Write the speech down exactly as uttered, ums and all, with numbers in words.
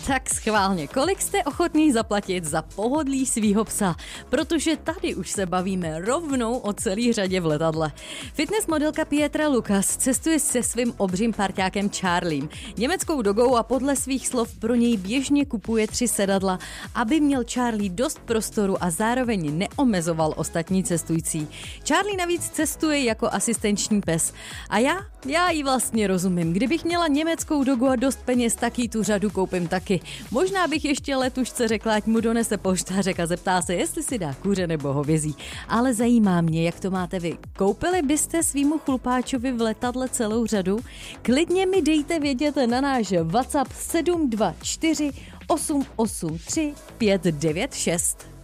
Tak schválně, kolik jste ochotný zaplatit za pohodlí svýho psa? Protože tady už se bavíme rovnou o celý řadě v letadle. Fitness modelka Pietra Lucas cestuje se svým obřím parťákem Charliem, německou dogou, a podle svých slov pro něj běžně kupuje tři sedadla, aby měl Charlie dost prostoru a zároveň neomezoval ostatní cestující. Charlie navíc cestuje jako asistenční pes. A já? Já jí vlastně rozumím. Kdybych měla německou dogu a dost peněz, tak jí tu řadu koupím taky. Možná bych ještě letušce řekla, ať mu donese poštářek a zeptá se, jestli si dá kuře nebo hovězí. Ale zajímá mě, jak to máte vy. Koupili byste svýmu chlupáčovi v letadle celou řadu? Klidně mi dejte vědět na náš WhatsApp sedm dva čtyři osm osm tři pět devět šest.